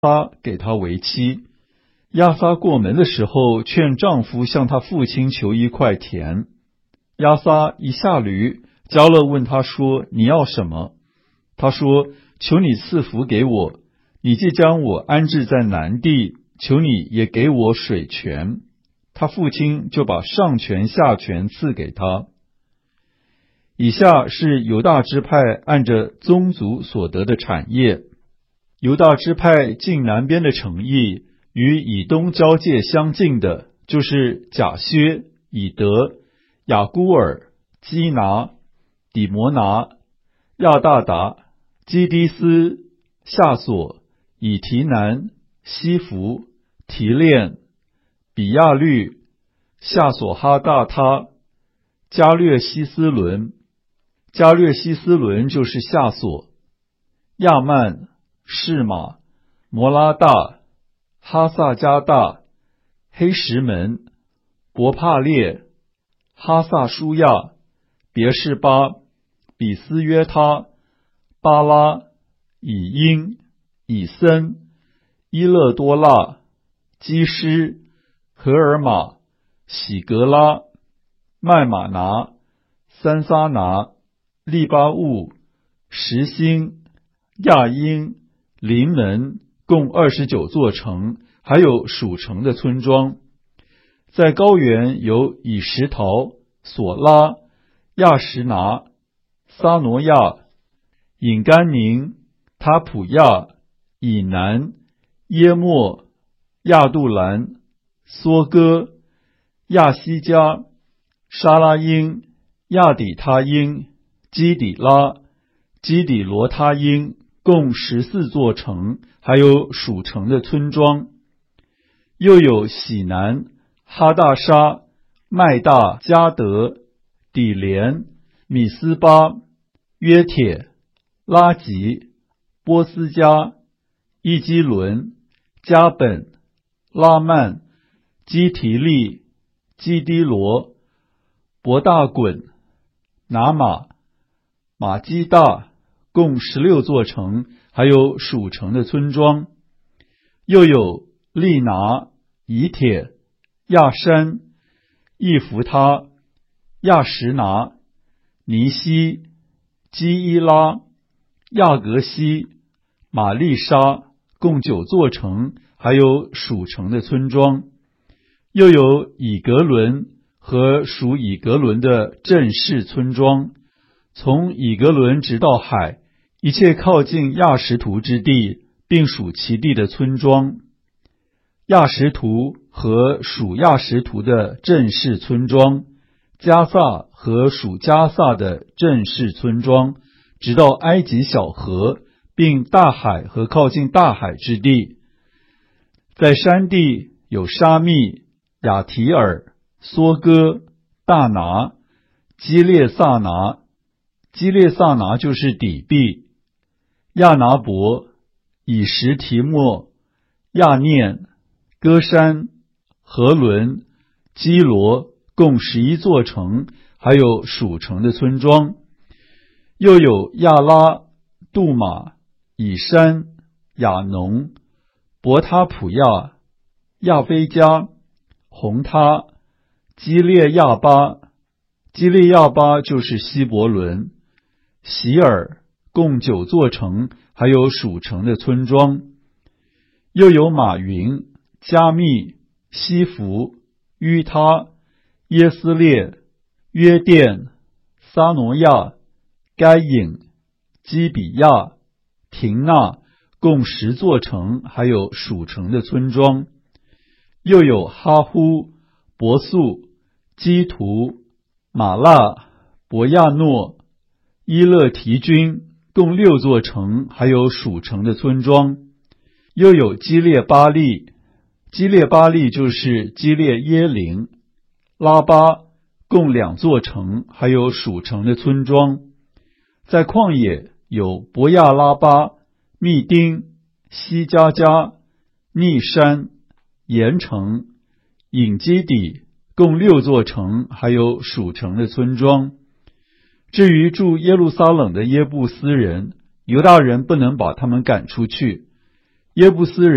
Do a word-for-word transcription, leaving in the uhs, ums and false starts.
撒给他为妻。亚撒过门的时候，劝丈夫向他父亲求一块田。亚撒一下驴，迦勒问他说：“你要什么？”他说：“求你赐福给我，你既将我安置在南地，求你也给我水泉。”他父亲就把上泉下泉赐给他。以下是犹大支派按着宗族所得的产业。犹大支派近南边的城邑，与以东交界相近的，就是甲薛、以德、雅孤尔、基拿、底摩拿、亚大达、基低斯、夏索、以提南、西弗、提炼、比亚律、夏索哈大他、加略西斯伦。加略西斯伦就是夏索、亚曼、士马、摩拉大、哈萨加大、黑石门、伯帕列、哈萨舒亚、别是巴、比斯约他、巴拉、以因、以森、伊勒多拉、基施、荷尔玛、喜格拉、麦马拿、三撒拿、利巴物、实心、亚因、临门，共二十九座城，还有属城的村庄。在高原有以石陶、索拉、亚什拿、撒挪亚、隐甘宁、塔普亚、以南、耶莫、亚杜兰、梭哥、亚西加、沙拉因、亚底他因、基底拉、基底罗他因，共十四座城，还有属城的村庄。又有喜南、哈大沙、麦大、加德、底连、米斯巴、约铁、拉吉、波斯加、伊基伦、加本、拉曼、基提利、基低罗、伯大滚、拿马、马基大，共十六座城，还有属城的村庄。又有利拿、以铁、亚山、易弗他、亚什拿、尼西、基伊拉、亚格西、玛丽莎，共九座城，还有属城的村庄。又有以格伦和属以格伦的镇市村庄，从以格伦直到海，一切靠近亚什图之地，并属其地的村庄。亚什图和属亚什图的镇市村庄，加萨和属加萨的镇市村庄，直到埃及小河，并大海和靠近大海之地。在山地有沙密、亚提尔、梭哥、大拿、基列萨拿，基列萨拿就是底壁，亚拿伯、以实提莫、亚念、歌山、和伦、基罗，共十一座城，还有属城的村庄。又有亚拉、杜马、以山、亚农、伯他普亚、亚非加、红他、基列亚巴，基列亚巴就是希伯伦、喜尔，共九座城，还有属城的村庄。又有马云、加密、西弗、于他、耶斯列、约甸、撒挪亚、该隐、基比亚、廷纳，共十座城，还有属城的村庄。又有哈呼、伯素、基图、马拉、伯亚诺、伊勒提军，共六座城，还有属城的村庄。又有基列巴利，基列巴利就是基列耶林、拉巴，共两座城，还有属城的村庄。在旷野有伯亚拉巴、密丁、西加加、逆山、盐城、隐基底，共六座城，还有属城的村庄。至于住耶路撒冷的耶布斯人，犹大人不能把他们赶出去。耶布斯人